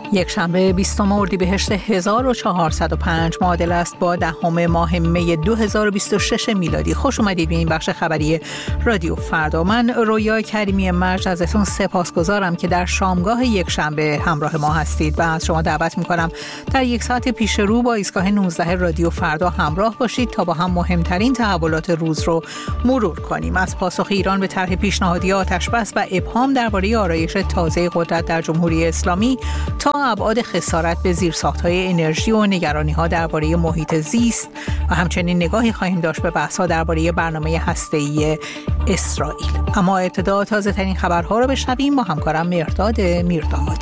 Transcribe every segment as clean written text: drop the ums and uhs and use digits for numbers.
یک شنبه 20 اردیبهشت 1405 معادل است با 10 ماه می 2026 میلادی. خوش اومدید به این بخش خبری رادیو فردا. من رویا کریمی مرج ازتون سپاسگزارم که در شامگاه یک شنبه همراه ما هستید و از شما دعوت میکنم در یک ساعت پیش رو با ایستگاه 19 رادیو فردا همراه باشید تا با هم مهمترین تحولات روز رو مرور کنیم. از پاسخ ایران به طرح پیشنهادی آتش‌بس و ابهام درباره آرایش تازه قدرت در جمهوری اسلامی تا ابعاد خسارت به زیرساخت‌های انرژی و نگرانی‌ها درباره محیط زیست و همچنین نگاهی خواهیم داشت به بحث‌ها درباره برنامه هسته‌ای اسرائیل. اما ابتدا تازه‌ترین خبرها را بشنویم با همکارم مرداد میردامادی.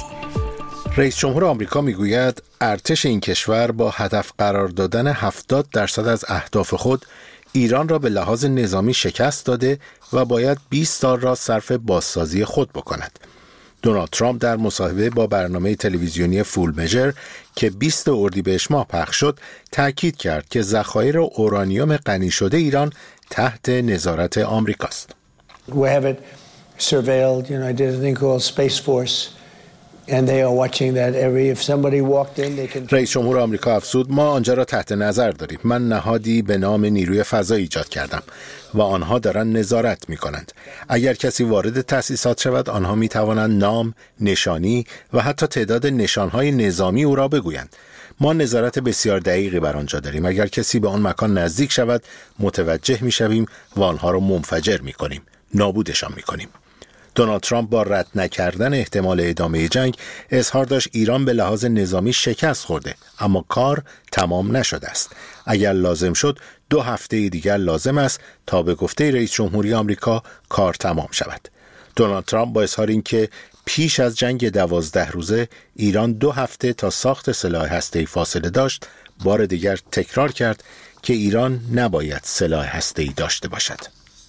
رئیس جمهور آمریکا میگوید ارتش این کشور با هدف قرار دادن 70% از اهداف خود ایران را به لحاظ نظامی شکست داده و باید 20 سال را صرف بازسازی خود بکند. دونالد ترامپ در مصاحبه با برنامه تلویزیونی فول مژر که 20 اردیبهشت ماه پخش شد تاکید کرد که ذخایر اورانیوم غنی شده ایران تحت نظارت آمریکاست. We have it surveilled, I did a thing called Space Force and they are watching that if somebody walked in they can. رئیس جمهور آمریکا افزود ما آنجا را تحت نظر داریم. من نهادی به نام نیروی فضایی ایجاد کردم و آنها دارند نظارت می کنند. اگر کسی وارد تأسیسات شود آنها می توانند نام، نشانی و حتی تعداد نشانهای نظامی او را بگویند. ما نظارت بسیار دقیقی بر آنجا داریم. اگر کسی به آن مکان نزدیک شود متوجه می شویم و آنها را منفجر می کنیم. نابودشان می کنیم. دونالد ترامپ با رد نکردن احتمال ادامه جنگ اظهار داشت ایران به لحاظ نظامی شکست خورده اما کار تمام نشده است. اگر لازم شد 2 هفته دیگر لازم است تا به گفته رئیس جمهوری آمریکا کار تمام شود. دونالد ترامپ با اظهار اینکه پیش از جنگ 12 روزه ایران 2 هفته تا ساخت سلاح هسته‌ای فاصله داشت بار دیگر تکرار کرد که ایران نباید سلاح هسته‌ای داشته باشد.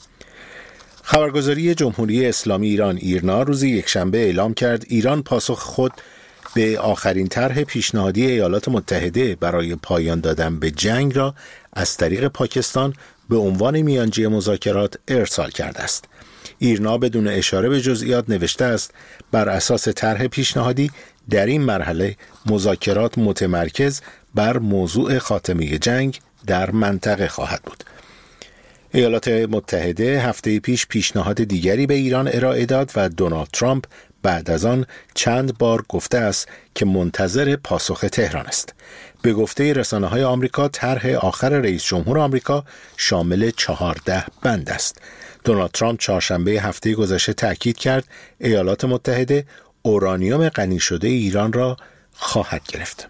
خبرگزاری جمهوری اسلامی ایران ایرنا روز یکشنبه اعلام کرد ایران پاسخ خود به آخرین طرح پیشنهادی ایالات متحده برای پایان دادن به جنگ را از طریق پاکستان به عنوان میانجی مذاکرات ارسال کرده است. ایرنا بدون اشاره به جزئیات نوشته است بر اساس طرح پیشنهادی در این مرحله مذاکرات متمرکز بر موضوع خاتمه جنگ در منطقه خواهد بود. ایالات متحده هفته پیش پیشنهاد دیگری به ایران ارائه داد و دونالد ترامپ بعد از آن چند بار گفته است که منتظر پاسخ تهران است. به گفته رسانه‌های آمریکا طرح آخر رئیس جمهور آمریکا شامل 14 بند است. دونالد ترامپ چهارشنبه هفته گذشته تاکید کرد ایالات متحده اورانیوم غنی شده ایران را خواهد گرفت.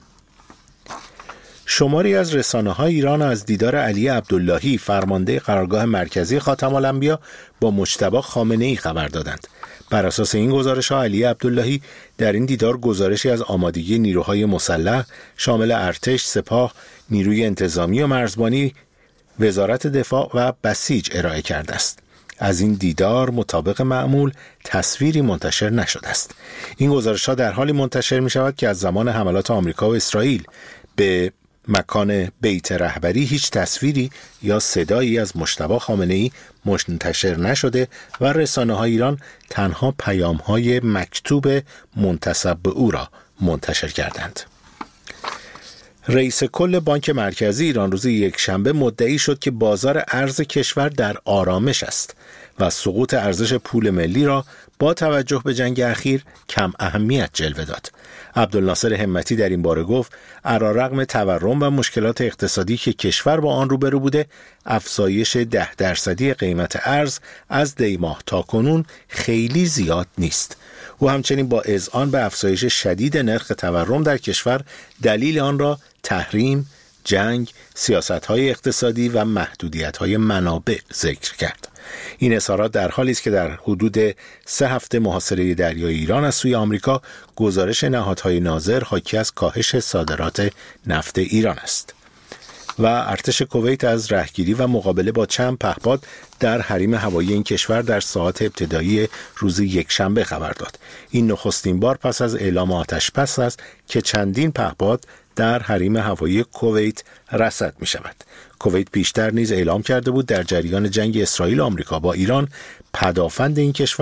شماری از رسانه‌های ایران از دیدار علی عبداللهی فرمانده قرارگاه مرکزی خاتم الانبیا با مجتبی خامنه‌ای خبر دادند. بر اساس این گزارش‌ها علی عبداللهی در این دیدار گزارشی از آمادگی نیروهای مسلح شامل ارتش، سپاه، نیروی انتظامی و مرزبانی، وزارت دفاع و بسیج ارائه کرده است. از این دیدار مطابق معمول تصویری منتشر نشده است. این گزارش‌ها در حالی منتشر می‌شود که از زمان حملات آمریکا و اسرائیل به مکان بیت رهبری هیچ تصویری یا صدایی از مجتبی خامنه‌ای منتشر نشده و رسانه‌های ایران تنها پیام‌های مکتوب منتسب به او را منتشر کردند. رئیس کل بانک مرکزی ایران روز یکشنبه مدعی شد که بازار ارز کشور در آرامش است و سقوط ارزش پول ملی را با توجه به جنگ اخیر کم اهمیت جلوه داد. عبدالناصر همتی در این باره گفت علیرغم تورم و مشکلات اقتصادی که کشور با آن روبرو بوده، افزایش 10% قیمت ارز از دی ماه تا کنون خیلی زیاد نیست. او همچنین با اذعان به افزایش شدید نرخ تورم در کشور دلیل آن را تحریم، جنگ، سیاست‌های اقتصادی و محدودیت‌های منابع ذکر کرد. این اظهارات در حالی است که در حدود 3 هفته محاصره دریای ایران از سوی آمریکا گزارش نهادهای ناظر حاکی از کاهش صادرات نفت ایران است. و ارتش کویت از رهگیری و مقابله با چند پهپاد در حریم هوایی این کشور در ساعات ابتدایی روز یکشنبه خبر داد. این نخستین بار پس از اعلام آتش‌بس است که چندین پهپاد در حریم هوایی کویت رصد می شود. کویت پیشتر نیز اعلام کرده بود در جریان جنگ اسرائیل و آمریکا با ایران پدافند این کشور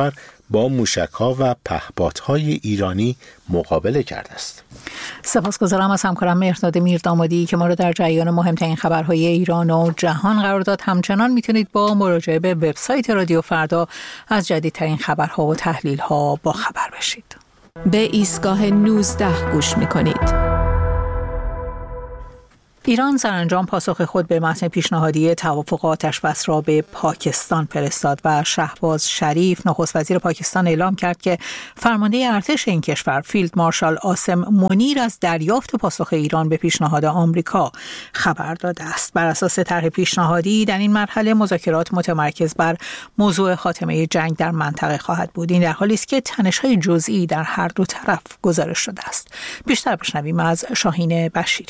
با موشک‌ها و پهپادهای ایرانی مقابله کرده است. سپاسگزارم از همکارم مهرداد میردامادی که ما را در جریان مهمترین خبرهای ایران و جهان قرار داد. همچنان میتونید با مراجعه به وبسایت رادیو فردا از جدیدترین خبرها و تحلیل‌ها با خبر بشید. به ایستگاه 19 گوش میکنید. ایران سرانجام پاسخ خود به متن پیشنهادی توافق آتش‌بس را به پاکستان فرستاد و شهباز شریف نخست وزیر پاکستان اعلام کرد که فرمانده ارتش این کشور فیلد مارشال عاصم منیر از دریافت پاسخ ایران به پیشنهاد آمریکا خبر داده است. بر اساس طرح پیشنهادی در این مرحله مذاکرات متمرکز بر موضوع خاتمه جنگ در منطقه خواهد بود. این در حالی است که تنش‌های جزئی در هر دو طرف گزارش شده است. بیشتر بشنویم از شاهین بشیری.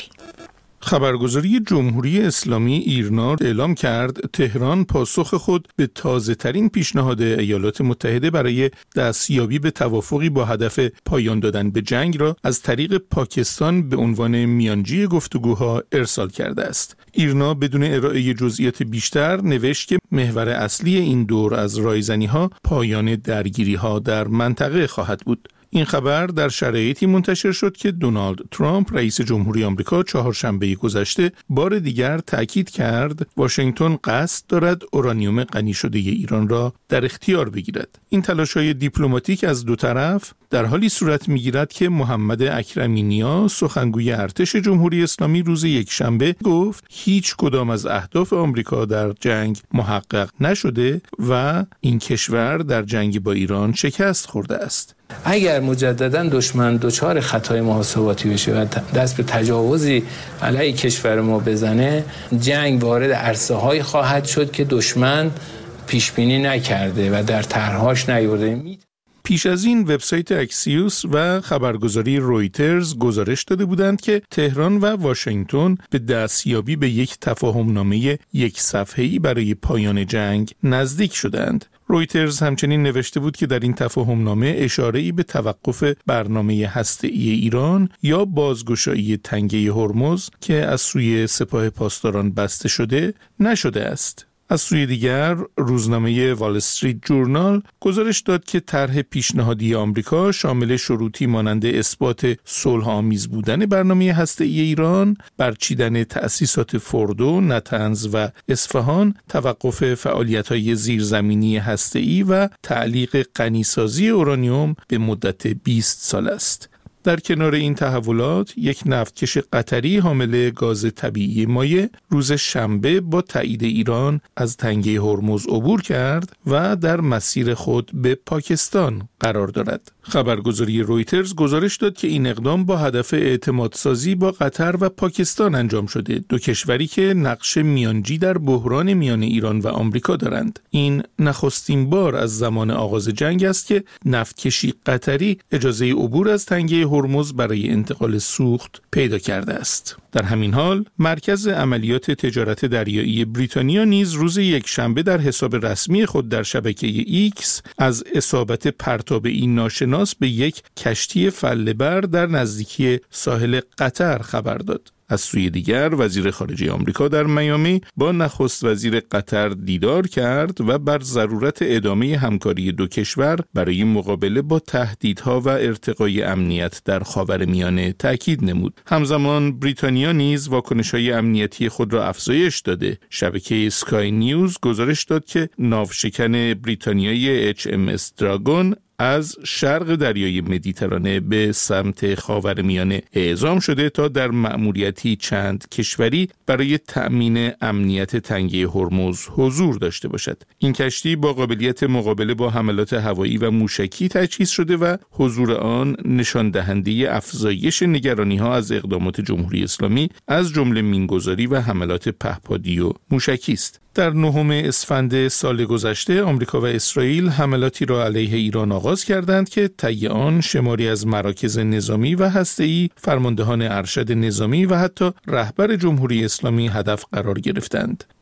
خبرگزاری جمهوری اسلامی ایرنا اعلام کرد تهران پاسخ خود به تازه‌ترین پیشنهاد ایالات متحده برای دستیابی به توافقی با هدف پایان دادن به جنگ را از طریق پاکستان به عنوان میانجی گفتگوها ارسال کرده است. ایرنا بدون ارائه جزئیات بیشتر نوشت که محور اصلی این دور از رایزنی‌ها پایان درگیری‌ها در منطقه خواهد بود. این خبر در شرایطی منتشر شد که دونالد ترامپ رئیس جمهوری آمریکا چهارشنبه گذشته بار دیگر تاکید کرد واشنگتن قصد دارد اورانیوم غنی شده ایران را در اختیار بگیرد. این تلاش‌های دیپلماتیک از دو طرف در حالی صورت می‌گیرد که محمد اکرمی نیا سخنگوی ارتش جمهوری اسلامی روز یکشنبه گفت هیچ کدام از اهداف آمریکا در جنگ محقق نشده و این کشور در جنگ با ایران شکست خورده است. اگر مجددا دشمن دچار خطای محاسباتی بشه و دست به تجاوزی علیه کشور ما بزنه، جنگ وارد عرصه‌هایی خواهد شد که دشمن پیش بینی نکرده و در طرح‌هاش نیورده. پیش از این وبسایت اکسیوس و خبرگزاری رویترز گزارش داده بودند که تهران و واشنگتن به دستیابی به یک تفاهمنامه یک صفحه‌ای برای پایان جنگ نزدیک شدند. رویترز همچنین نوشته بود که در این تفاهمنامه اشاره‌ای به توقف برنامه هسته‌ای ایران یا بازگشایی تنگه هرمز که از سوی سپاه پاسداران بسته شده نشده است. از سوی دیگر روزنامه وال استریت جورنال گزارش داد که طرح پیشنهادی آمریکا شامل شروطی مانند اثبات صلح‌آمیز بودن برنامه هسته‌ای ایران، برچیدن تأسیسات فوردو، نتنز و اصفهان، توقف فعالیت‌های زیرزمینی هسته‌ای و تعلیق غنیسازی اورانیوم به مدت 20 سال است. در کنار این تحولات، یک نفتکش قطری حامل گاز طبیعی مایع روز شنبه با تایید ایران از تنگه هرمز عبور کرد و در مسیر خود به پاکستان قرار دارد. خبرگزاری رویترز گزارش داد که این اقدام با هدف اعتمادسازی با قطر و پاکستان انجام شده، دو کشوری که نقش میانجی در بحران میان ایران و آمریکا دارند. این نخستین بار از زمان آغاز جنگ است که نفتکشی قطری اجازه عبور از تنگه هرمز برای انتقال سوخت پیدا کرده است. در همین حال مرکز عملیات تجارت دریایی بریتانیا نیز روز یکشنبه در حساب رسمی خود در شبکه ایکس از اصابت پرتابهای ناشناس به یک کشتی فله‌بر در نزدیکی ساحل قطر خبر داد. از سوی دیگر وزیر خارجه آمریکا در میامی با نخست وزیر قطر دیدار کرد و بر ضرورت ادامه همکاری دو کشور برای مقابله با تهدیدها و ارتقای امنیت در خاورمیانه تاکید نمود. همزمان بریتانیا نیز واکنش‌های امنیتی خود را افزایش داده. شبکه اسکای نیوز گزارش داد که ناوشکن بریتانیایی HMS دراگون از شرق دریای مدیترانه به سمت خاورمیانه اعزام شده تا در مأموریتی چند کشوری برای تأمین امنیت تنگه هرمز حضور داشته باشد. این کشتی با قابلیت مقابله با حملات هوایی و موشکی تجهیز شده و حضور آن نشان دهنده افزایش نگرانی‌ها از اقدامات جمهوری اسلامی از جمله مینگذاری و حملات پهپادی و موشکی است. در 9 اسفند سال گذشته آمریکا و اسرائیل حملاتی را علیه ایران آغاز کردند که طی آن شماری از مراکز نظامی و هسته‌ای، فرماندهان ارشد نظامی و حتی رهبر جمهوری اسلامی هدف قرار گرفتند.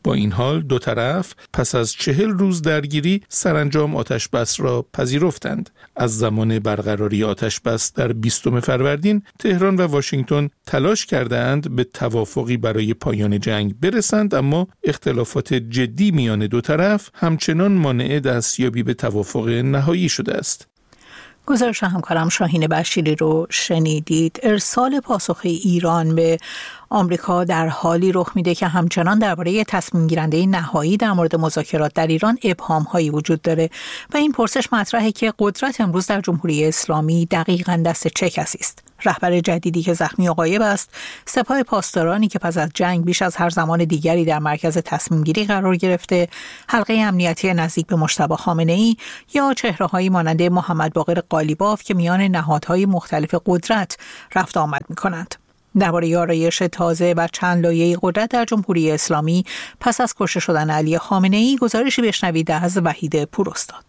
با این حال دو طرف پس از 40 روز درگیری سرانجام آتشبس را پذیرفتند. از زمان برقراری آتشبس در 20 فروردین تهران و واشنگتن تلاش کردند به توافقی برای پایان جنگ برسند، اما اختلافات جدی میان دو طرف همچنان مانع دستیابی به توافق نهایی شده است. گزارش همکارم شاهین بشیری رو شنیدید. ارسال پاسخ ایران به آمریکا در حالی رخ میده که همچنان درباره تصمیم گیرنده نهایی در مورد مذاکرات در ایران ابهام‌هایی وجود داره و این پرسش مطرحه که قدرت امروز در جمهوری اسلامی دقیقاً دست چه کسی است؟ رهبر جدیدی که زخمی و غایب است، سپاه پاسدارانی که پس از جنگ بیش از هر زمان دیگری در مرکز تصمیم گیری قرار گرفته، حلقه امنیتی نزدیک به مجتبی خامنه‌ای یا چهره‌هایی مانند محمد باقر قالیباف که میان نهادهای مختلف قدرت رفت آمد می‌کنند. درباره آرایش تازه و چند لایه‌ای قدرت در جمهوری اسلامی پس از کشته شدن علی خامنه‌ای گزارشی بشنوید از وحید پوراستاد.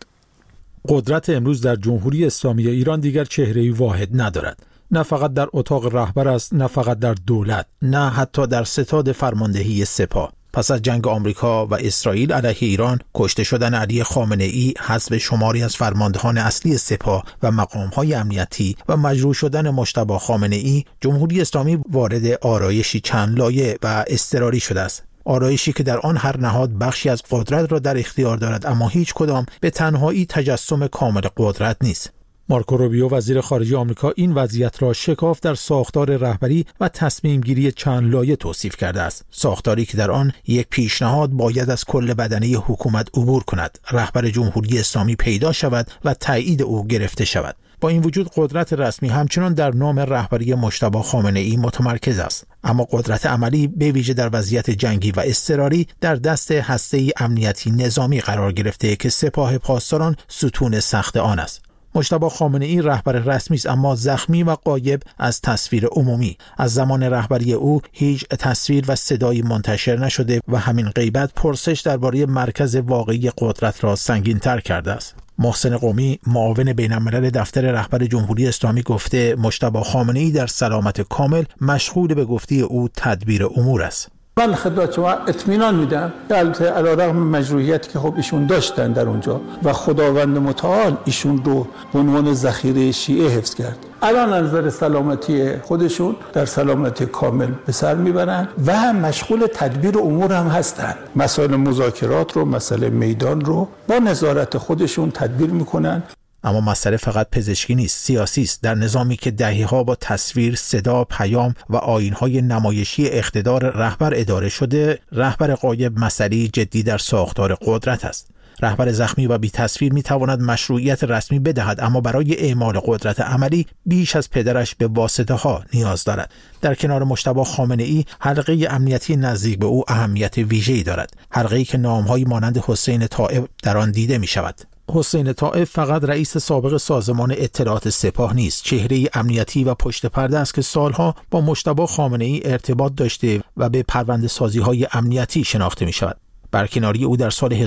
قدرت امروز در جمهوری اسلامی ایران دیگر چهره‌ای واحد ندارد. نه فقط در اتاق رهبر است، نه فقط در دولت، نه حتی در ستاد فرماندهی سپاه. پس از جنگ آمریکا و اسرائیل علیه ایران، کشته شدن علی خامنه‌ای، حذف شماری از فرماندهان اصلی سپاه و مقام‌های امنیتی و مجروح شدن مجتبی خامنه‌ای، جمهوری اسلامی وارد آرایشی چند لایه و اضطراری شده است. آرایشی که در آن هر نهاد بخشی از قدرت را در اختیار دارد، اما هیچ کدام به تنهایی تجسم کامل قدرت نیست. مارکو روبیو وزیر خارجه آمریکا این وضعیت را شکاف در ساختار رهبری و تصمیم گیری چند لایه توصیف کرده است. ساختاری که در آن یک پیشنهاد باید از کل بدنه حکومت عبور کند، رهبر جمهوری اسلامی پیدا شود و تایید او گرفته شود. با این وجود قدرت رسمی همچنان در نام رهبری مجتبی خامنه‌ای متمرکز است، اما قدرت عملی به ویژه در وضعیت جنگی و اضطراری در دست هسته امنیتی نظامی قرار گرفته که سپاه پاسداران ستون سخت آن است. مجتبی خامنه‌ای رهبر رسمی است، اما زخمی و غایب از تصویر عمومی. از زمان رهبری او هیچ تصویر و صدایی منتشر نشده و همین غیبت پرسش درباره مرکز واقعی قدرت را سنگین‌تر کرده است. محسن قومی، معاون بین‌الملل دفتر رهبر جمهوری اسلامی، گفته مجتبی خامنه‌ای در سلامت کامل مشغول به گفته او تدبیر امور است. من خدمت شما اطمینان میدم که البته علیرغم مجروحیتی که خب ایشون داشتن در اونجا و خداوند متعال ایشون رو به عنوان ذخیره شیعه حفظ کرد، الان از نظر سلامتی خودشون در سلامتی کامل به سر میبرن و هم مشغول تدبیر امور هم هستن. مسائل مذاکرات رو، مسئله میدان رو با نظارت خودشون تدبیر میکنن. اما مسئله فقط پزشکی نیست، سیاسی است. در نظامی که دهه‌ها با تصویر، صدا، پیام و آیین‌های نمایشی اقتدار رهبر اداره شده، رهبر غایب مسئله جدی در ساختار قدرت است. رهبر زخمی و بی تصویر می تواند مشروعیت رسمی بدهد، اما برای اعمال قدرت عملی بیش از پدرش به واسطه ها نیاز دارد. در کنار مجتبی خامنه‌ای، حلقه امنیتی نزدیک به او اهمیت ویژه‌ای دارد. حلقه‌ای که نام‌هایی مانند حسین طائب در آن دیده می شود. حسین طائب فقط رئیس سابق سازمان اطلاعات سپاه نیست، چهره امنیتی و پشت پرده است که سالها با مجتبی خامنه‌ای ارتباط داشته و به پرونده‌سازی‌های امنیتی شناخته می‌شود. برکناری او در سال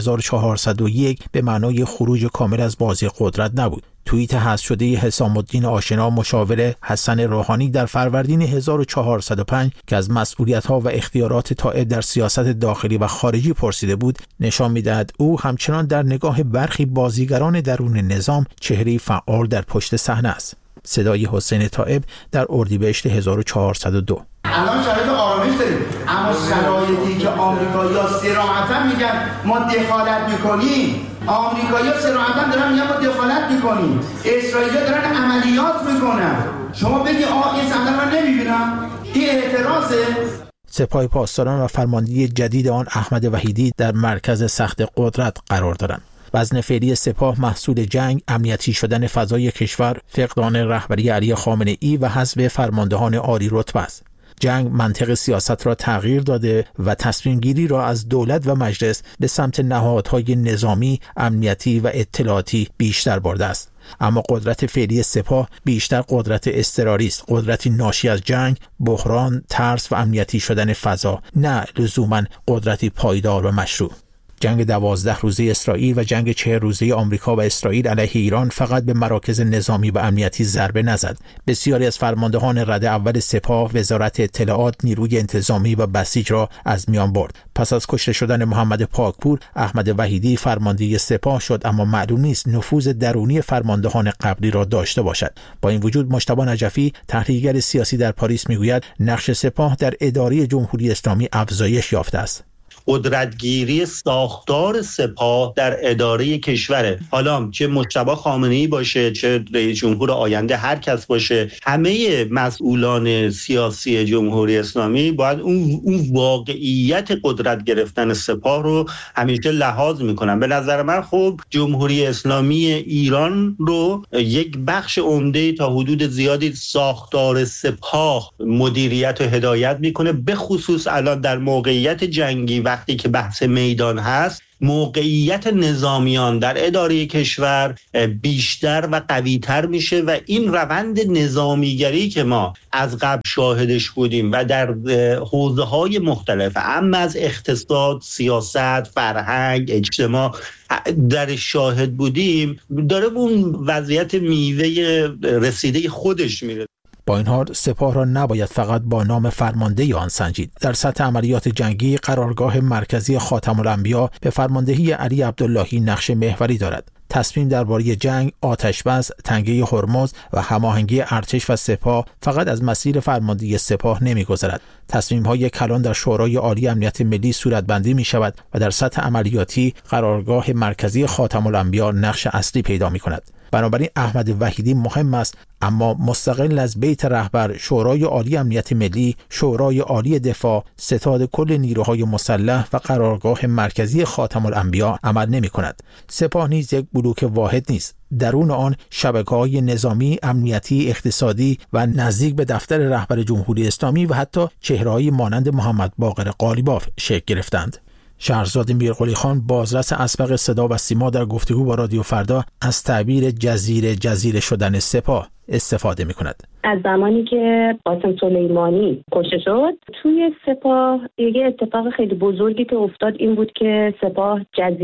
1401 به معنای خروج کامل از بازی قدرت نبود. توییت حذف شده حسام الدین آشنا، مشاور حسن روحانی، در فروردین 1405 که از مسئولیت‌ها و اختیارات طائب در سیاست داخلی و خارجی پرسیده بود، نشان می‌دهد او همچنان در نگاه برخی بازیگران درون نظام چهره‌ای فعال در پشت صحنه است. صدای حسین طائب در اردیبهشت 1402. الان شرایط آرامش داریم، اما شرایطی که آمریکایی‌ها صراحتاً میگن ما دخالت می‌کنیم، آمریکایی‌ها صراحتاً دارن میگن ما دخالت می‌کنیم، اسرائیلی‌ها دارن عملیات می‌کنن. شما بگی این صحنه رو نمی‌بینم؟ این اعتراضه. سپاه پاسداران و فرماندهی جدید آن احمد وحیدی در مرکز سخت قدرت قرار دارند. وزن فعلی سپاه محصول جنگ، امنیتی شدن فضای کشور، فقدان رهبری علی خامنه‌ای و حذف فرماندهان عالی رتبه است. جنگ منطق سیاست را تغییر داده و تصمیم گیری را از دولت و مجلس به سمت نهادهای نظامی، امنیتی و اطلاعاتی بیشتر برده است. اما قدرت فعلی سپاه بیشتر قدرت اضطراری است، قدرتی ناشی از جنگ، بحران، ترس و امنیتی شدن فضا، نه لزوما قدرتی پایدار و مشروع. جنگ 12 روزه اسرائیل و جنگ 40 روزه آمریکا و اسرائیل علیه ایران فقط به مراکز نظامی و امنیتی ضربه نزد. بسیاری از فرماندهان رده اول سپاه، وزارت اطلاعات، نیروی انتظامی و بسیج را از میان برد. پس از کشته شدن محمد پاکپور، احمد وحیدی فرمانده سپاه شد، اما معلوم نیست نفوذ درونی فرماندهان قبلی را داشته باشد. با این وجود مجتبی نجفی، تحلیلگر سیاسی در پاریس، میگوید نقش سپاه در اداره جمهوری اسلامی افزایش یافته است. قدرتگیری ساختار سپاه در اداره کشوره. حالا چه مجتبی خامنه‌ای باشه، چه رئیس جمهور آینده، هر کس باشه، همه مسئولان سیاسی جمهوری اسلامی باید اون واقعیت قدرت گرفتن سپاه رو همیشه لحاظ میکنن. به نظر من خب جمهوری اسلامی ایران رو یک بخش عمده تا حدود زیادی ساختار سپاه مدیریت و هدایت میکنه، به خصوص الان در موقعیت جنگی وقتی که بحث میدان هست، موقعیت نظامیان در اداره کشور بیشتر و قوی‌تر میشه و این روند نظامیگری که ما از قبل شاهدش بودیم و در حوزه‌های مختلف، اما از اقتصاد، سیاست، فرهنگ، اجتماع در شاهد بودیم، داره اون وضعیت میوه رسیده خودش میره. با این حال سپاه را نباید فقط با نام فرمانده آن سنجید. در سطح عملیات جنگی قرارگاه مرکزی خاتم الانبیا به فرماندهی علی عبداللهی نقش محوری دارد. تصمیم درباره جنگ، آتش‌بس، تنگه هرمز و هماهنگی ارتش و سپاه فقط از مسیر فرماندهی سپاه نمی‌گذرد. تصمیم‌های کلان در شورای عالی امنیت ملی صورتبندی می‌شود و در سطح عملیاتی قرارگاه مرکزی خاتم الانبیا نقش اصلی پیدا می‌کند. بنابراین احمد وحیدی مهم است، اما مستقل از بیت رهبر، شورای عالی امنیت ملی، شورای عالی دفاع، ستاد کل نیروهای مسلح و قرارگاه مرکزی خاتم الانبیا عمل نمی‌کند. سپاه نیز یک بلوک واحد نیست. درون آن شبکه‌های نظامی، امنیتی، اقتصادی و نزدیک به دفتر رهبر جمهوری اسلامی و حتی چهره‌هایی مانند محمد باقر قالیباف شکل گرفتند. شهرزاد میرقلی خان، بازرس اسبق صدا و سیما، در گفتگو با رادیو فردا از تعبیر جزیره شدن سپاه استفاده می‌کند. از زمانی که قاسم سلیمانی کشته شد، توی سپاه یه اتفاق خیلی بزرگی که افتاد این بود که سپاه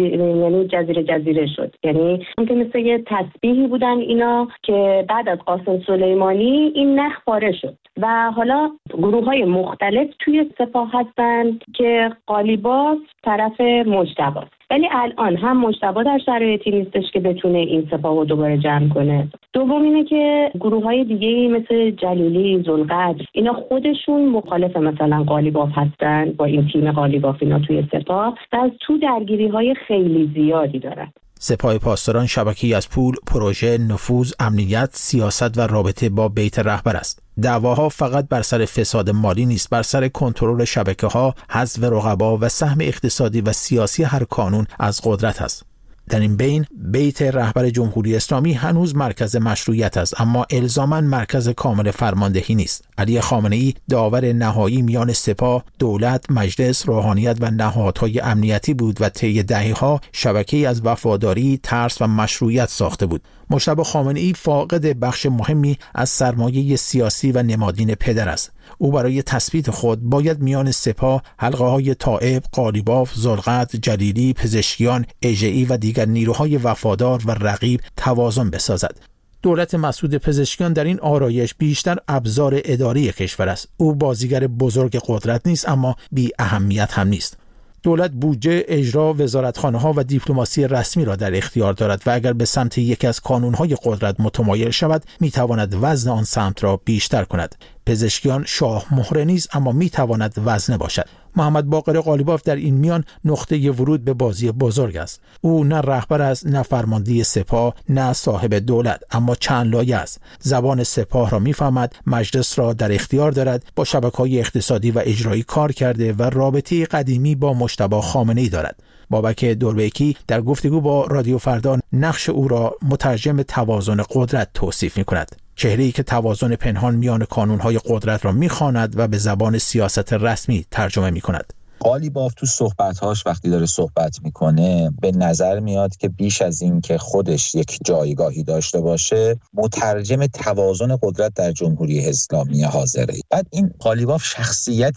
جزیره شد. یعنی که مثل یه تسبیحی بودن اینا که بعد از قاسم سلیمانی این نخ پاره شد و حالا گروه‌های مختلف توی سپاه هستند که قالیباف طرف مجتبی. ولی الان هم مجتبی در شرایطی نیستش که بتونه این سپاه رو دوباره جمع کنه. دوم اینه که گروه‌های دیگه‌ای مثل جلیلی، ذوالقدر، اینا خودشون مخالف مثلا قالیباف هستن با این تیم قالیباف اینا توی سپاه و از تو درگیری‌های خیلی زیادی دارن. سپاه پاسداران شبکه‌ای از پول، پروژه، نفوذ، امنیت، سیاست و رابطه با بیت رهبر است. دعواها فقط بر سر فساد مالی نیست، بر سر کنترل شبکه‌ها، حذف رقبا و سهم اقتصادی و سیاسی هر کانون از قدرت است. در این بین بیت رهبر جمهوری اسلامی هنوز مرکز مشروعیت است، اما الزاماً مرکز کامل فرماندهی نیست. علی خامنه‌ای داور نهایی میان سپاه، دولت، مجلس، روحانیت و نهادهای امنیتی بود و طی دهه‌ها شبکه‌ای از وفاداری، ترس و مشروعیت ساخته بود. مجتبی خامنه‌ای فاقد بخش مهمی از سرمایه سیاسی و نمادین پدر است. او برای تثبیت خود باید میان سپاه، حلقه‌های طائب، قالیباف، ذوالقدر، جلیلی، پزشکیان، اژه‌ای و دیگر نیروهای وفادار و رقیب توازن بسازد. دولت مسعود پزشکیان در این آرایش بیشتر ابزار اداری کشور است. او بازیگر بزرگ قدرت نیست، اما بی اهمیت هم نیست. دولت بودجه، اجرا، وزارتخانه‌ها و دیپلماسی رسمی را در اختیار دارد و اگر به سمت یکی از کانون‌های قدرت متمایل شود، می‌تواند وزن آن سمت را بیشتر کند. پزشکیان شاه مهره نیست، اما می‌تواند وزنه باشد. محمد باقر قالیباف در این میان نقطه ورود به بازی بزرگ است. او نه رهبر است، نه فرمانده سپاه، نه صاحب دولت، اما چند لایه است. زبان سپاه را می‌فهمد، مجلس را در اختیار دارد، با شبکه‌های اقتصادی و اجرایی کار کرده و رابطه قدیمی با مجتبی خامنه‌ای دارد. بابک دوربیکی در گفتگو با رادیو فردا نقش او را مترجم توازن قدرت توصیف می‌کند. چهره‌ای که توازن پنهان میان کانون‌های قدرت را می‌خواند و به زبان سیاست رسمی ترجمه می‌کند. قالیباف تو صحبت‌هاش وقتی داره صحبت می‌کنه به نظر میاد که بیش از این که خودش یک جایگاهی داشته باشه، مترجم توازن قدرت در جمهوری اسلامی حاضره. بعد این قالیباف شخصیت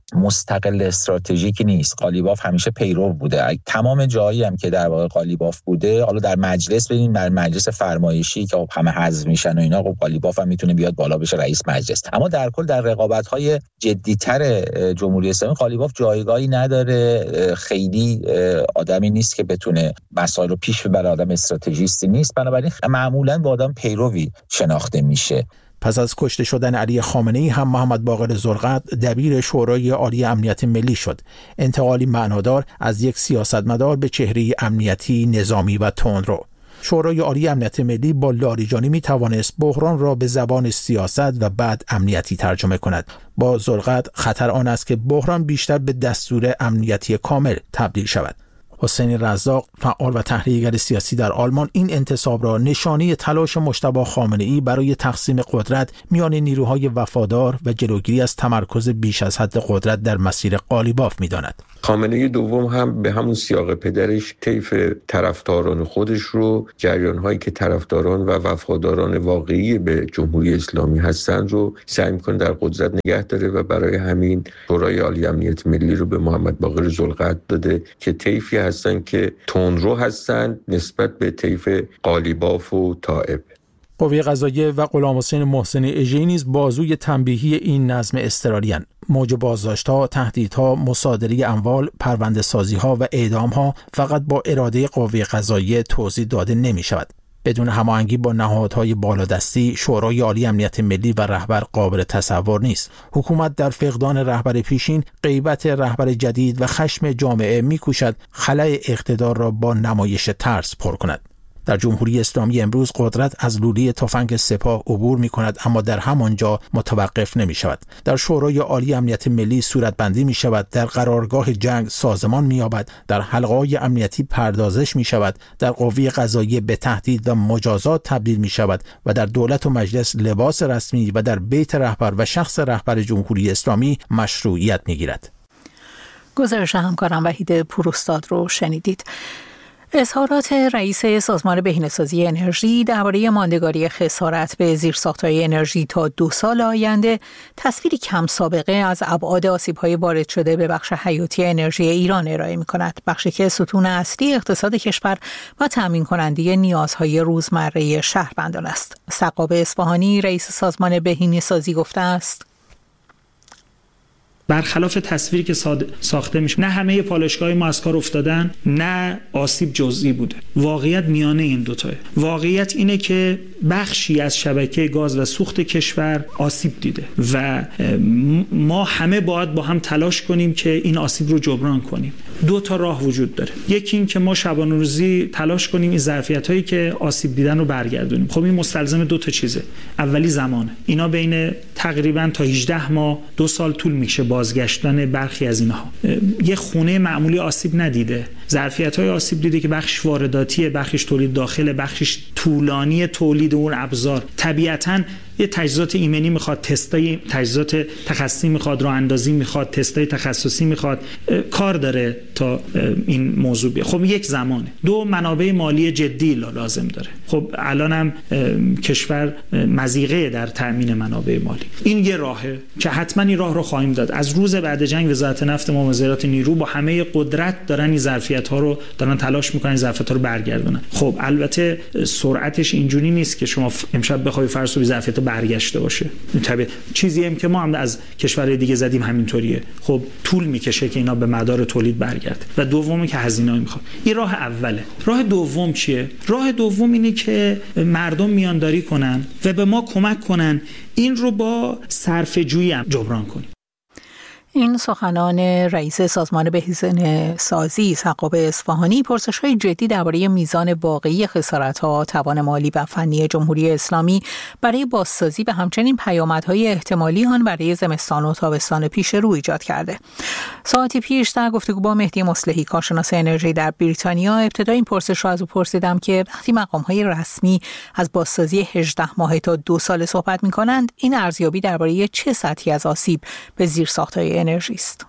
مستقل استراتژیکی نیست. قالیباف همیشه پیرو بوده. تمام جایی هم که در واقع قالیباف بوده، حالا در مجلس ببینید، در مجلس فرمایشی که همه حذف میشن و اینا، خب قالیباف هم میتونه بیاد بالا بشه رئیس مجلس. اما در کل در رقابت‌های جدی‌تر جمهوری اسلامی قالیباف جایگاهی نداره. خیلی آدمی نیست که بتونه مسائل رو پیش ببره، آدم استراتژیستی نیست، بنابراین معمولاً با آدم پیروی شناخته میشه. پس از کشته شدن علی خامنه‌ای هم محمد باقر ذوالقدر دبیر شورای عالی امنیت ملی شد. انتقالی معنادار از یک سیاستمدار به چهره امنیتی، نظامی و تندرو. شورای عالی امنیت ملی با لاریجانی می توانست بحران را به زبان سیاست و بعد امنیتی ترجمه کند. با ذوالقدر خطر آن است که بحران بیشتر به دستور امنیتی کامل تبدیل شود. حسین رزاق، فعال و تحلیلگر سیاسی در آلمان، این انتصاب را نشانه تلاش مجتبی خامنه‌ای برای تقسیم قدرت میان نیروهای وفادار و جلوگیری از تمرکز بیش از حد قدرت در مسیر قالیباف می‌داند. خامنه‌ای دوم هم به همون سیاق پدرش طیف طرفداران خودش رو، جریان‌هایی که طرفداران و وفاداران واقعی به جمهوری اسلامی هستند رو سعی می‌کنه در قدرت نگه داره و برای همین شورای عالی امنیت ملی رو به محمد باقر ذوالقدر داده که طیفی هستن که تندرو هستن نسبت به طیف قالیباف و طائب. قوه قضاییه و غلامحسین محسنی اژه‌ای نیز بازوی تنبیهی این نظم اضطراری‌اند. موج بازداشت‌ها، تهدیدها، مصادره اموال، پرونده‌سازی‌ها و اعدام‌ها فقط با اراده قوه قضاییه توضیح داده نمی‌شود. بدون هماهنگی با نهادهای بالادستی، شورای عالی امنیت ملی و رهبر قابل تصور نیست. حکومت در فقدان رهبر پیشین، غیبت رهبر جدید و خشم جامعه می‌کوشد خلأ اقتدار را با نمایش ترس پر کند. در جمهوری اسلامی امروز قدرت از لوله تفنگ سپاه عبور می‌کند، اما در همانجا متوقف نمی‌شود. در شورای عالی امنیت ملی صورتبندی می‌شود، در قرارگاه جنگ سازمان می‌یابد، در حلقه‌های امنیتی پردازش می‌شود، در قوه قضاییه به تهدید و مجازات تبدیل می‌شود و در دولت و مجلس لباس رسمی و در بیت رهبر و شخص رهبر جمهوری اسلامی مشروعیت می‌گیرد. گزارش همکارم وحید پوراستاد رو شنیدید. اظهارات رئیس سازمان بهینه‌سازی انرژی درباره ماندگاری خسارت به زیرساخت‌های انرژی تا 2 سال آینده تصویری کم سابقه از ابعاد آسیب‌های وارد شده به بخش حیاتی انرژی ایران ارائه می‌کند، بخشی که ستون اصلی اقتصاد کشور و تامین کننده نیازهای روزمره شهروندان است. سقاب اصفهانی، رئیس سازمان بهینه‌سازی، گفته است: برخلاف تصویری که ساخته میشه، نه همه پالایشگاه‌های ما از کار افتادن، نه آسیب جزئی بوده. واقعیت میانه این دوتاه. واقعیت اینه که بخشی از شبکه گاز و سوخت کشور آسیب دیده و ما همه باید با هم تلاش کنیم که این آسیب رو جبران کنیم. 2 تا راه وجود داره. یکی این که ما شبانه روزی تلاش کنیم این ظرفیت‌هایی که آسیب دیدن رو برگردونیم. خب این مستلزم 2 تا چیزه. اولی زمانه. اینا بین تقریبا تا 18 ماه 2 سال طول میشه بازگشتن برخی از اینها. یه خونه معمولی آسیب ندیده. ظرفیت‌های آسیب دیده که بخش وارداتیه، بخشش تولید داخله، بخشش طولانی تولید اون ابزار. طبیعتاً یه تجهیزات ایمنی میخواد، تستای تجهیزات تخصصی میخواد، راه اندازی میخواد، تستای تخصصی میخواد، کار داره تا این موضوع بیاد. خب یک زمانه. 2 منابع مالی جدی لازم داره. خب الانم کشور مضیقه در تامین منابع مالی. این یه راهه که حتما این راه رو خواهیم داد. از روز بعد جنگ وزارت نفت ما، وزارت نیرو با همه قدرت دارن این ظرفیت‌ها رو دارن تلاش میکنن، ظرفیت‌ها رو برگردونن. خب البته سرعتش اینجوری نیست که شما امشب بخوای فرض ظرفیت برگشته باشه. طبیعی چیزی هم که ما هم از کشورهای دیگه زدیم همینطوریه. خب طول میکشه که اینا به مدار تولید برگرده. و دومی که هزینه میخواد. این راه اوله. راه دوم چیه؟ راه دوم اینه که مردم میانداری کنن و به ما کمک کنن این رو با صرفه‌جویی هم جبران کنیم. این سخنان رئیس سازمان بهینه‌سازی سقاب اصفهانی پرسش‌های جدی درباره میزان واقعی خسارت‌ها، توان مالی و فنی جمهوری اسلامی برای بازسازی و همچنین پیامدهای احتمالی آن برای زمستان و تابستان پیش رو ایجاد کرده. ساعتی پیش در گفتگو با مهدی مصلحی، کارشناس انرژی در بریتانیا، ابتدا این پرسش را از او پرسیدم که وقتی مقام‌های رسمی از بازسازی 18 ماه تا 2 سال صحبت می‌کنند، این ارزیابی درباره چه سطحی از آسیب به زیرساخت‌های انرژی است؟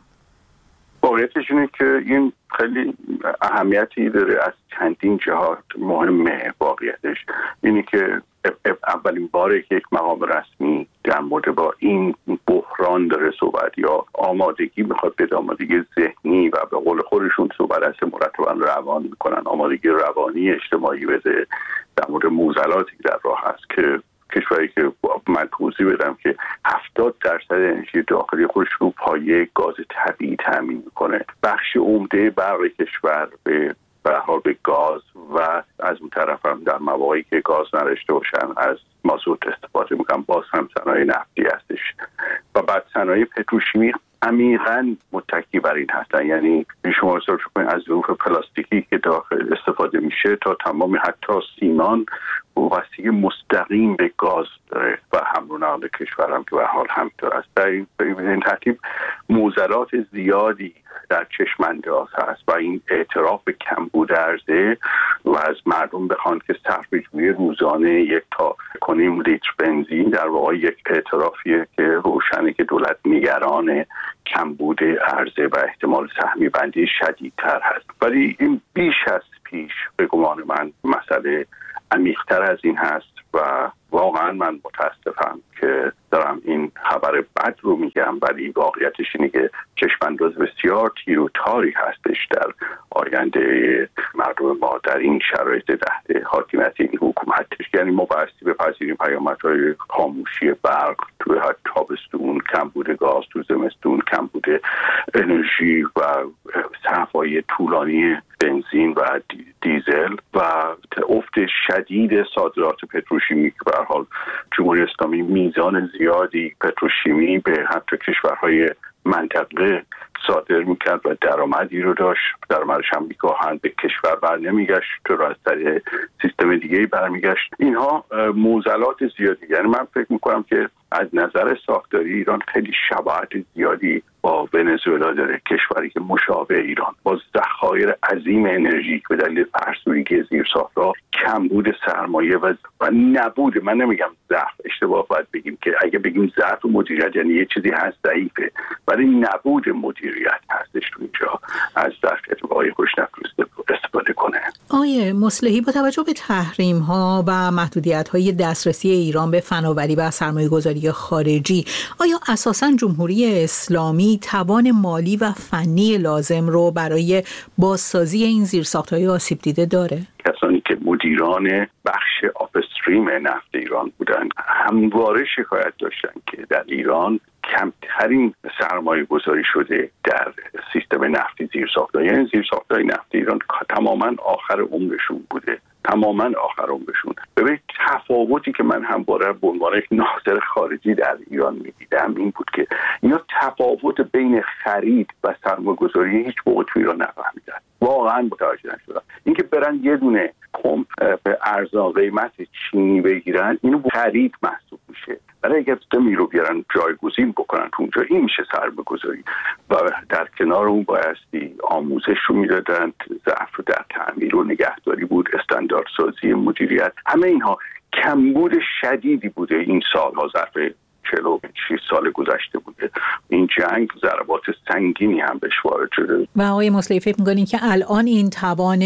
واقعیتش اینه که این خیلی اهمیتی داره از چندین جهات. مهمه واقعیتش اینه که اولین باره که یک مقام رسمی در مورد با این بحران پلان داره صحبت یا آمادگی میخواد بده، آمادگی ذهنی و به قول خودشون صحبت هست مرتبا روان میکنن، آمادگی روانی اجتماعی بده در مورد معضلاتی در راه هست که کشوری که من توضیح بدم که 70% انرژی داخلی خودش رو پایه گاز طبیعی تامین میکنه، بخش عمده برق کشور به حال به گاز و از اون طرف هم در مواقعی که گاز نداشته باشن از مازوت استفاده میکنن، باز هم صنایع نفتی هستش و بعد صنایع پتروشیمی عمیقاً متکی بر این هستن. یعنی شما حساب کنید از ظروف پلاستیکی که داخل استفاده میشه تا تمام حتی سیمان وابستگی مستقیم به گاز داره و حمل و نقل کشور هم که به حال همینطور است. در این ترتیب معضلات زیادی در چشم‌انداز هست و این اعتراف به کمبود عرضه و از مردم بخوان که صرفه‌جویی روزانه 1 تا 1.5 لیتر بنزین در واقع یک اعترافیه که روشنه که دولت نگران کمبود عرضه و احتمال سهمی بندی شدیدتر هست، ولی این بیش از پیش به گمان من مسئله عمیق‌تر از این هست و واقعا من متاسفم که دارم این خبر بد رو میگم، ولی واقعیتش اینه که چشم‌انداز بسیار تیر و تاری هستش در آینده مردم ما در این شرایط تحت حاکمیت این حکومت. یعنی ما بایستی بپذیریم پیامدهای خاموشی برق توی تابستون، کمبود گاز تو زمستون، کمبود انرژی و صفای طولانی بنزین و دیزل و افت شدید صادرات پتروشیمی که به هر حال جمهوری اسلامی میزان زیادی پتروشیمی به حتی کشورهای منطقه صادر میکرد و درآمدی رو داشت، درآمدش هم میگاهن به کشور بر نمیگشت، تو از طریق سیستم دیگه‌ای برمیگشت. اینها معضلات زیادی، یعنی من فکر میکنم که از نظر ساختاری ایران خیلی شباهت زیادی با ونزوئلا داره، کشوری که مشابه ایران با ذخایر عظیم انرژی به دلیل فرسودگی زیرساخت‌ها، کمبود سرمایه و نبود، من نمیگم ضعف، اشتباه باید بگیم که اگه بگیم ضعف مدیریت یعنی یه چیزی هست ضعیفه، ولی نبود مدیریت هستش تو اینجا از ظرفیت‌های خوشنفس استفاده کنه. آقای مصلحی، با توجه به تحریم‌ها و محدودیت‌های دسترسی ایران به فناوری و سرمایه‌گذاری خارجی، آیا اساساً جمهوری اسلامی توان مالی و فنی لازم رو برای بازسازی این زیرساخت‌های آسیب دیده داره؟ کسانی که مدیران بخش آپستریم نفت ایران بودن همواره شکایت داشتن که در ایران کمترین سرمایه گذاری شده در سیستم نفتی زیرساخت‌ها، یعنی زیرساخت‌های نفتی ایران تماماً آخر عمرشون بوده، تماماً آخر عمرشون. ببین تفاوتی که من همواره به عنوان یک ناظر خارجی در ایران می‌دیدم این بود که اینا تفاوت بین خرید و سرمایه‌گذاری هیچ موقع تو ایران نفهمیدن، واقعاً متوجه نشدن. اینکه برن یه دونه پمپ به ارزان قیمت چینی بگیرن، اینو خرید محسوب میشه، ولی اگر دمی رو بیارن جایگزین بکنن تو اونجا، این میشه سرمایه‌گذاری. و در کنار اون بایستی آموزش رو میدادن، ضعف رو در تعمیر و نگهداری بود، استانداردسازی مدیریت، همه اینها کمبود شدیدی بوده این سالها، ظرف 46 سال گذشته بوده. این جنگ ضربات سنگینی هم بهش وارد شده. و آقای مصلحی فکر می‌کنین که الان این توان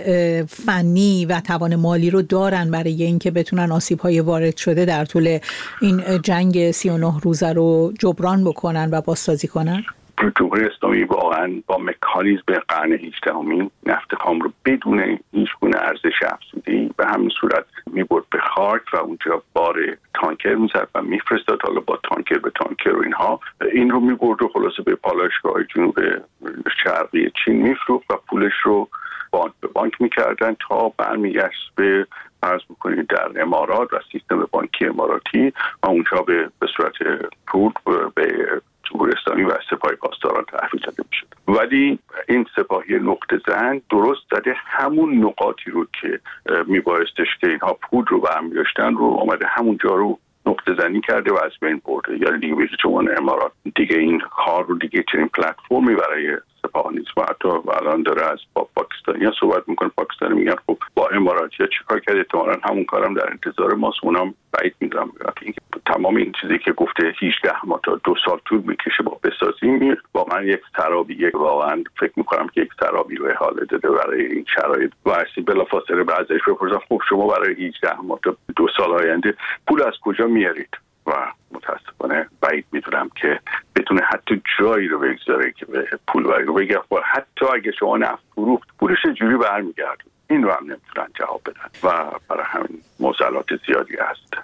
فنی و توان مالی رو دارن برای اینکه بتونن آسیب‌های وارد شده در طول این جنگ 39 روزه رو جبران بکنن و بازسازی کنن؟ جمهوری اسلامی واقعا با مکانیزم قرن 18 نفت خام رو بدون هیچ گونه ارزش افزوده‌ای به همین صورت می‌برد به خاک و اونجا بار تانکر می‌زد و می‌فرستاد، حالا با تانکر به تانکر و اینها این رو می‌برد و خلاصه به پالایشگاه جنوب شرقی چین می‌فروخت و پولش رو بانک به بانک می‌کردن تا برمیگشت به فرض بکنید در امارات و سیستم بانکی اماراتی و اونجا به صورت پول به جمهوری اسلامی و سپاه پاسداران تحویل داده میشد. ولی این سپاهی نقطه زن درست زده همون نقاطی رو که میبایستش که اینها پول رو برمی‌داشتن رو آمده همونجا رو نقطه زنی کرده و از بین برده. یعنی دیگه میشه چون امارات دیگه این کار رو دیگه چنین پلتفرمی برای سپاه نیست و حتی الان داره از با پاکستانی‌ها صحبت میکنه. پاکستانی میگن خب با اماراتی‌ها چیکار کرده، احتمالاً همون کارم در انتظار ماست. اونم بعید می‌دونم اینکه تمام این چیزی که گفته 18 ماه تا 2 سال طول میکشه با بسازیم، واقعا یک سرابی، واقعا فکر میکنم که یک سرابی رو احاله داده برای این شرایط. و اصلی بلافاصله به ازش بپرسن خب شما برای 18 ماه تا 2 سال آینده پول از کجا میارید؟ و متاسفانه بعید میدونم نمیدونم که بتونه حتی جایی رو بگذاره که به پول رو بگه حتی اگه شما نفت فروخت پولش چجوری برمیگرد، این رو هم نمیتونن جواب بدن و برای همین معضلات زیادی هست.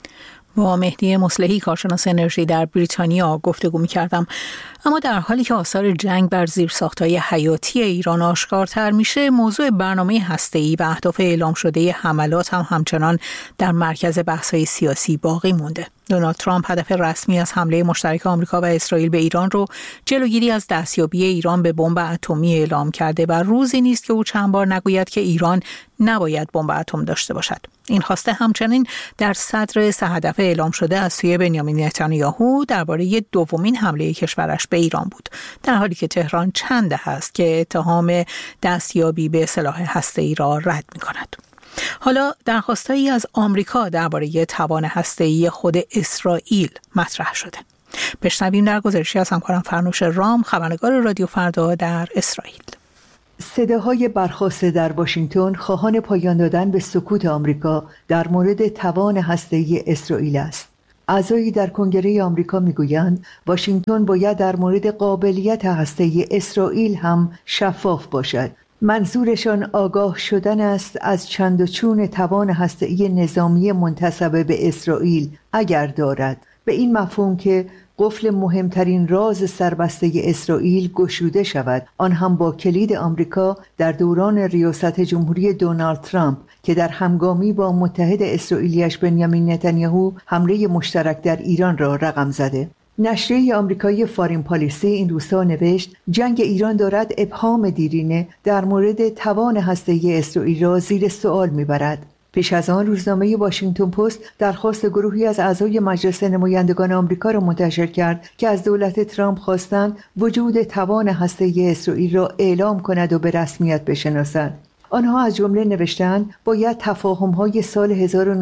با مهدی مصلحی کارشناس انرژی در بریتانیا گفتگو می‌کردم. اما در حالی که آثار جنگ بر زیرساخت‌های حیاتی ایران آشکارتر میشه، موضوع برنامه هسته‌ای و اهداف اعلام شده حملات هم همچنان در مرکز بحث‌های سیاسی باقی مونده. دونالد ترامپ هدف رسمی از حمله مشترک آمریکا و اسرائیل به ایران رو جلوگیری از دستیابی ایران به بمب اتمی اعلام کرده و روزی نیست که او چند بار نگوید که ایران نباید بمب اتم داشته باشد. این خواسته همچنین در صدر 3 هدف اعلام شده از سوی بنیامین نتانیاهو درباره دومین حمله کشورش به ایران بود، در حالی که تهران چند است که اتهام دستیابی به سلاح هسته‌ای را رد می‌کند. حالا درخواستایی از آمریکا درباره توان هسته‌ای خود اسرائیل مطرح شده. بشنویم در گزارشی از همکارم فرنوش رام، خبرنگار رادیو فردا در اسرائیل. صداهای برخاسته در واشنگتن خواهان پایان دادن به سکوت آمریکا در مورد توان هسته‌ای اسرائیل است. اعضایی در کنگره آمریکا میگویند واشنگتن باید در مورد قابلیت هسته‌ای اسرائیل هم شفاف باشد. منظورشان آگاه شدن است از چند و چون توان هسته‌ای نظامی منتسب به اسرائیل اگر دارد، به این مفهوم که قفل مهمترین راز سربسته اسرائیل گشوده شود، آن هم با کلید آمریکا در دوران ریاست جمهوری دونالد ترامپ که در همگامی با متحد اسرائیلیش بنیامین نتانیاهو حمله مشترک در ایران را رقم زده. نشریه آمریکایی فارین پالیسی این روزها نوشت جنگ ایران دارد ابهام دیرینه در مورد توان هسته‌ای اسرائیل را زیر سوال میبرد. پیش از آن روزنامه واشنگتن پست درخواست گروهی از اعضای مجلس نمایندگان آمریکا را منتشر کرد که از دولت ترامپ خواستند وجود توان هسته‌ای اسرائیل را اعلام کند و به رسمیت بشناسد. آنها از جمله نوشتند باید تفاهم‌های سال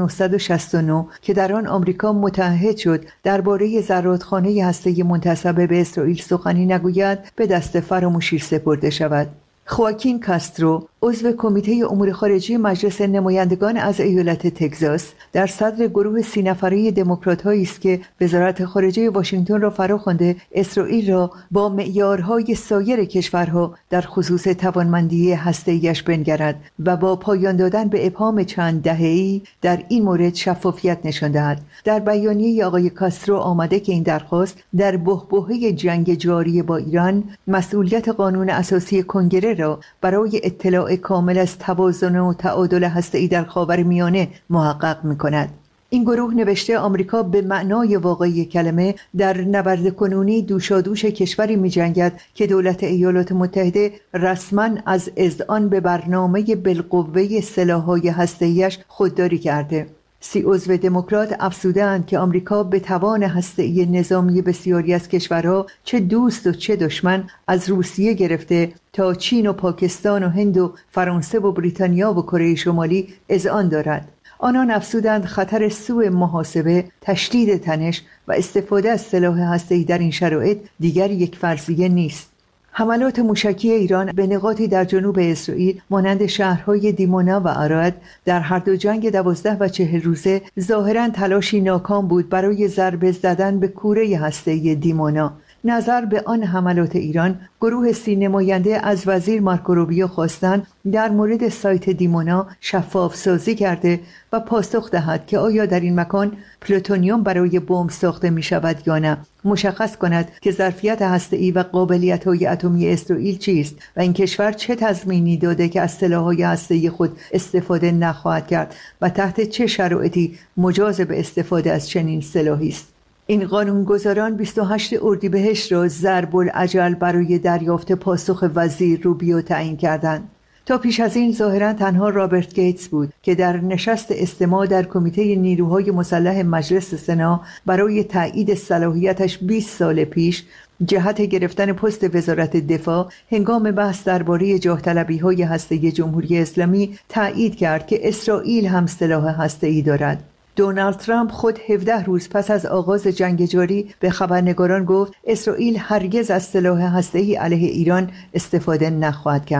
1969 که در آن آمریکا متعهد شد درباره زرادخانه هسته‌ای منتسب به اسرائیل سخنی نگوید به دست فراموشی سپرده شود. خواکین کاسترو، عضو کمیته امور خارجه مجلس نمایندگان از ایالت تگزاس، در صدر گروه 30 نفره دموکرات‌هایی است که وزارت خارجه واشنگتن را فراخوانده اسرائیل را با معیارهای سایر کشورها در خصوص توانمندی هسته‌ایش بنگرد و با پایان دادن به ابهام چند دهه‌ای در این مورد شفافیت نشان دهد. در بیانیه آقای کاسترو آمده که این درخواست در بحبوحه جنگ جاری با ایران مسئولیت قانون اساسی کنگره را برای اطلاع کامل از توازن و تعادل هسته‌ای در خاورمیانه محقق می‌کند. این گروه نوشته آمریکا به معنای واقعی کلمه در نبرد کنونی دوشادوش کشوری می‌جنگد که دولت ایالات متحده رسما از اذعان به برنامه بالقوه سلاح‌های هسته‌ایش خودداری کرده. 30 عضو دموکرات افزودند که آمریکا به توان هسته‌ای نظامی بسیاری از کشورها چه دوست و چه دشمن از روسیه گرفته تا چین و پاکستان و هند و فرانسه و بریتانیا و کره شمالی اذعان دارد. آنان افزودند خطر سوء محاسبه، تشدید تنش و استفاده از سلاح هسته‌ای در این شرایط دیگر یک فرضیه نیست. حملات موشکی ایران به نقاطی در جنوب اسرائیل مانند شهرهای دیمونا و عراد در هر دو جنگ 12 و 40 روزه ظاهراً تلاشی ناکام بود برای ضربه زدن به کوره هسته‌ای دیمونا. نظر به آن حملات ایران، گروه 30 نماینده از وزیر مارکو روبیو خواستند در مورد سایت دیمونا شفاف سازی کرده و پاسخ دهد که آیا در این مکان پلوتونیوم برای بمب ساخته می شود یا نه، مشخص کند که ظرفیت هسته‌ای و قابلیت‌های اتمی اسرائیل چیست و این کشور چه تضمینی داده که از سلاح‌های هسته‌ای خود استفاده نخواهد کرد و تحت چه شرایطی مجاز به استفاده از چنین سلاحی است. این قانونگذاران 28 اردیبهشت را ضرب الاجل برای دریافت پاسخ وزیر روبیو تعیین کردند. تا پیش از این ظاهراً تنها رابرت گیتس بود که در نشست استماع در کمیته نیروهای مسلح مجلس سنا برای تایید صلاحیتش 20 سال پیش جهت گرفتن پست وزارت دفاع هنگام بحث درباره جاه طلبی‌های هسته‌ای جمهوری اسلامی تایید کرد که اسرائیل هم سلاح هسته‌ای دارد. دونالد ترامپ خود 17 روز پس از آغاز جنگ جاری به خبرنگاران گفت اسرائیل هرگز از سلاح هسته‌ای علیه ایران استفاده نخواهد کرد.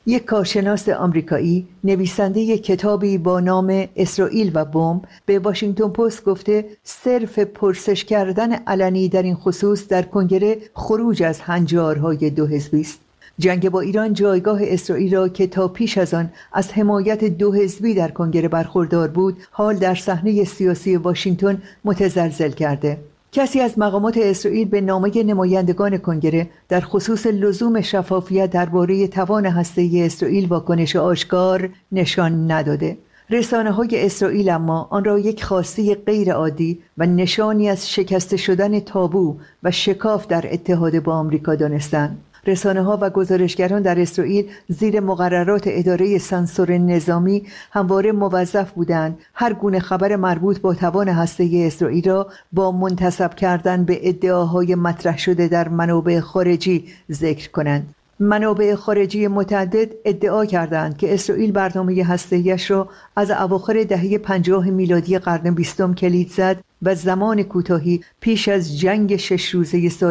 یک کارشناس آمریکایی نویسنده کتابی با نام اسرائیل و بمب به واشنگتن پست گفته صرف پرسش کردن علنی در این خصوص در کنگره خروج از هنجارهای دو حزبی است. جنگ با ایران جایگاه اسرائیل را که تا پیش از آن از حمایت دو حزبی در کنگره برخوردار بود، حال در صحنه سیاسی واشنگتن متزلزل کرده. کسی از مقامات اسرائیل به نامه نمایندگان کنگره در خصوص لزوم شفافیت درباره توان هسته‌ای اسرائیل واکنش آشکار نشان نداده. رسانه‌های اسرائیل اما آن را یک خواسته غیر عادی و نشانی از شکسته شدن تابو و شکاف در اتحاد با آمریکا دانستند. رسانه‌ها و گزارشگران در اسرائیل زیر مقررات اداره سانسور نظامی همواره موظف بودند هر گونه خبر مربوط با توان هسته‌ای اسرائیل را با منتسب کردن به ادعاهای مطرح شده در منابع خارجی ذکر کنند. منابع خارجی متعدد ادعا کردند که اسرائیل برنامه هسته‌ایش را از اواخر دهه 50 میلادی قرن 20 کلید زد و زمان کوتاهی پیش از جنگ 6 روزه سال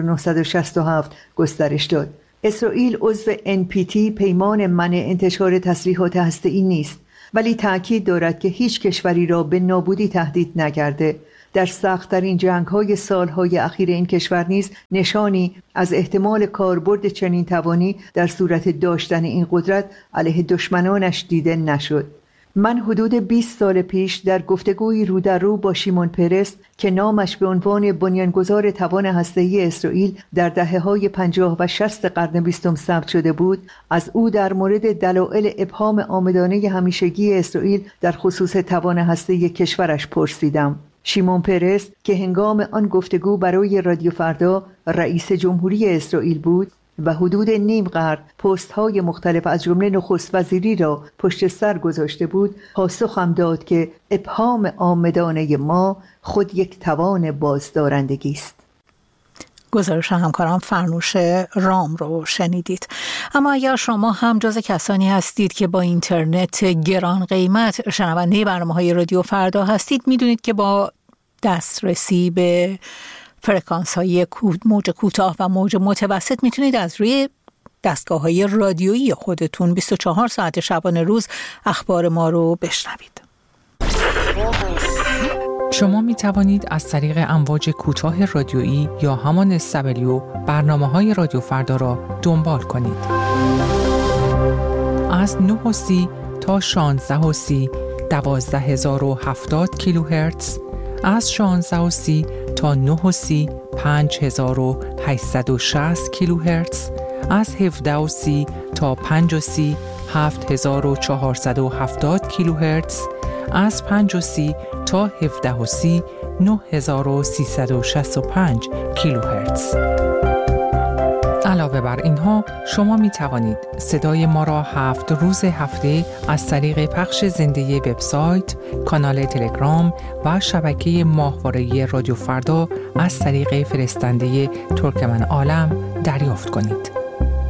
1967 گسترش داد. اسرائیل عضو NPT پیمان منع انتشار تسلیحات هسته‌ای نیست، ولی تأکید دارد که هیچ کشوری را به نابودی تهدید نکرده. در سخت‌ترین جنگ‌های سال‌های اخیر این کشور نیز نشانی از احتمال کاربرد چنین توانی در صورت داشتن این قدرت علیه دشمنانش دیده نشد. من حدود 20 سال پیش در گفتگوی رو در رو با شیمون پرس که نامش به عنوان بنیانگذار توان هسته‌ای اسرائیل در دهه‌های 50 و 60 قرن 20 ثبت شده بود، از او در مورد دلایل ابهام عامدانه همیشگی اسرائیل در خصوص توان هسته‌ای کشورش پرسیدم. شیمون پرس که هنگام آن گفتگو برای رادیو فردا رئیس جمهوری اسرائیل بود و حدود نیم قرن پست‌های مختلف از جمله نخست وزیری را پشت سر گذاشته بود، پاسخم داد که ابهام عامدانه ما خود یک توان بازدارندگی است. گزارش همکارم فرنوش رام رو شنیدید. اما اگر شما هم جز کسانی هستید که با اینترنت گران قیمت شنونده برنامه‌های رادیو فردا هستید، میدونید که با دسترسی به فرکانس‌های موج کوتاه و موج متوسط میتونید از روی دستگاه‌های رادیویی خودتون 24 ساعت شبانه روز اخبار ما رو بشنوید. شما می توانید از طریق امواج کوتاه رادیویی یا همان SW برنامه‌های رادیو فردا را دنبال کنید. از 9:30 تا 16:30 12070 کیلوهرتز، از 16:30 تا 9:30 5860 کیلوهرتز، از 17:30 تا 5:30 7470 کیلوهرتز، از 5:30 تا 17:30 9365 کیلوهرتز. علاوه بر اینها شما می توانید صدای ما را 7 روز هفته از طریق پخش زنده وبسایت، کانال تلگرام و شبکه ماهواره‌ای رادیو فردا از طریق فرستنده ترکمن عالم دریافت کنید.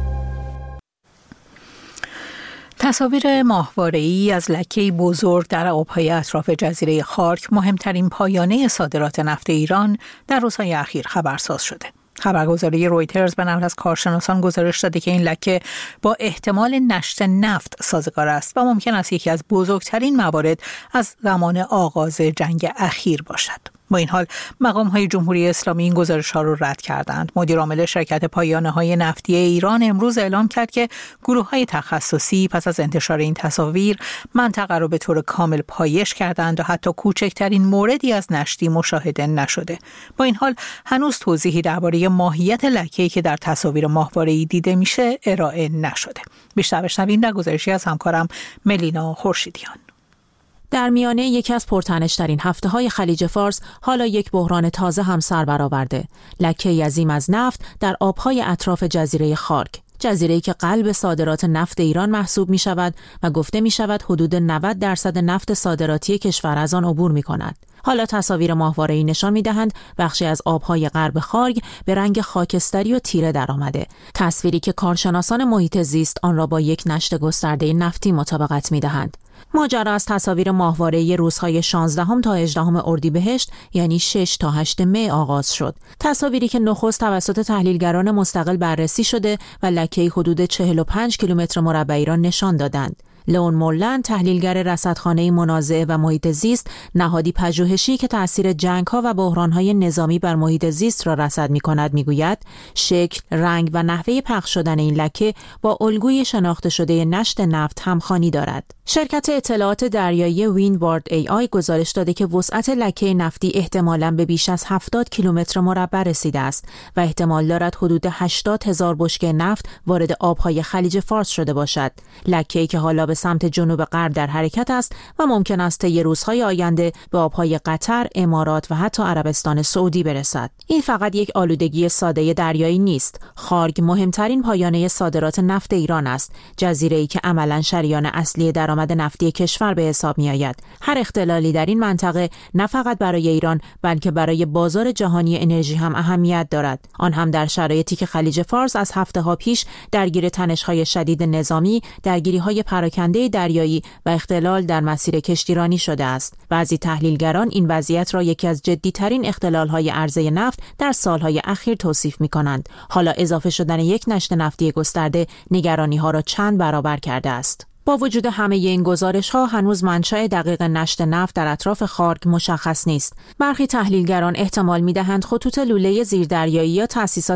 تصاویر ماهواره‌ای از لکه‌ای بزرگ در آب‌های اطراف جزیره خارک، مهمترین پایانه صادرات نفت ایران، در روزهای اخیر خبرساز شده. خبرگزاری رویترز به نقل از کارشناسان گزارش داده که این لکه با احتمال نشت نفت سازگار است و ممکن است یکی از بزرگترین موارد از زمان آغاز جنگ اخیر باشد. با این حال مقام‌های جمهوری اسلامی این گزارش‌ها را رد کردند. مدیر عامل شرکت پایانه‌های نفتی ایران امروز اعلام کرد که گروه‌های تخصصی پس از انتشار این تصاویر منطقه را به طور کامل پایش کردند و حتی کوچکترین موردی از نشتی مشاهده نشده. با این حال هنوز توضیحی درباره ماهیت لکه‌ای که در تصاویر ماهواره‌ای دیده میشه ارائه نشده. بیشتر بشنویم در گزارشی از همکارم ملینا خورشیدیان. در میانه یکی از پرتنش‌ترین هفته‌های خلیج فارس حالا یک بحران تازه هم سر برآورده. لکه‌ای عظیم از نفت در آب‌های اطراف جزیره خارک، جزیره‌ای که قلب صادرات نفت ایران محسوب می‌شود و گفته می‌شود حدود 90% نفت صادراتی کشور از آن عبور می‌کند. حالا تصاویر ماهواره‌ای نشان می‌دهند بخشی از آب‌های غرب خارک به رنگ خاکستری و تیره درآمده. تصویری که کارشناسان محیط زیست آن را با یک نشت گسترده نفتی مطابقت می‌دهند. ماجرا از تصاویر ماهواره‌ای روزهای 16 تا 18 اردیبهشت یعنی 6 تا 8 می آغاز شد. تصاویری که نخست توسط تحلیلگران مستقل بررسی شده و لکه‌ای حدود 45 کیلومتر مربعی را نشان دادند. لئون مورلند، تحلیلگر رصدخانه منازعه و محیط زیست، نهادی پژوهشی که تأثیر جنگ‌ها و بحران‌های نظامی بر محیط زیست را رصد می‌کند، می‌گوید شکل، رنگ و نحوه پخش شدن این لکه با الگوی شناخته شده نشت نفت همخوانی دارد. شرکت اطلاعات دریایی ویندوارد AI گزارش داده که وسعت لکه نفتی احتمالاً به بیش از 70 کیلومتر مربع رسیده است و احتمال دارد حدود 80,000 بشکه نفت وارد آب‌های خلیج فارس شده باشد. لکه‌ای که حالا به سمت جنوب غرب در حرکت است و ممکن است طی روزهای آینده به آبهای قطر، امارات و حتی عربستان سعودی برسد. این فقط یک آلودگی ساده دریایی نیست. خارگ مهمترین پایانه صادرات نفت ایران است، جزیره‌ای که عملاً شریان اصلی درآمد نفتی کشور به حساب می‌آید. هر اختلالی در این منطقه نه فقط برای ایران بلکه برای بازار جهانی انرژی هم اهمیت دارد. آن هم در شرایطی که خلیج فارس از هفته‌ها پیش درگیر تنش‌های شدید نظامی، درگیری‌های پراکنده دریایی و اختلال در مسیر کشتیرانی شده است. بعضی تحلیلگران این وضعیت را یکی از جدی‌ترین اختلال‌های عرضه نفت در سال‌های اخیر توصیف می‌کنند. حالا اضافه شدن یک نشت نفتی گسترده نگرانی‌ها را چند برابر کرده است. با وجود همه این گزارش‌ها هنوز منشأ دقیق نشت نفت در اطراف خارگ مشخص نیست. برخی تحلیلگران احتمال می‌دهند خطوط لوله زیردریایی یا تأسیسات